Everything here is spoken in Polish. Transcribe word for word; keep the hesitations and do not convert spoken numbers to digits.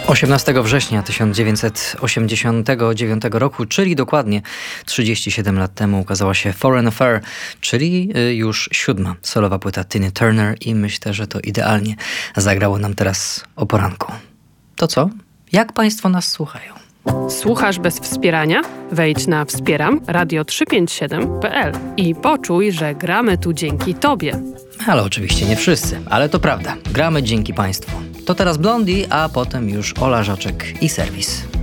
osiemnastego września tysiąc dziewięćset osiemdziesiątego dziewiątego roku, czyli dokładnie trzydzieści siedem lat temu, ukazała się Foreign Affair, czyli już siódma solowa płyta Tiny Turner i myślę, że to idealnie zagrało nam teraz o poranku. To co? Jak Państwo nas słuchają? Słuchasz bez wspierania? Wejdź na wspieram radio trzysta pięćdziesiąt siedem kropka p l i poczuj, że gramy tu dzięki Tobie. Ale oczywiście nie wszyscy, ale to prawda. Gramy dzięki Państwu. To teraz Blondie, a potem już Ola Żaczek i serwis.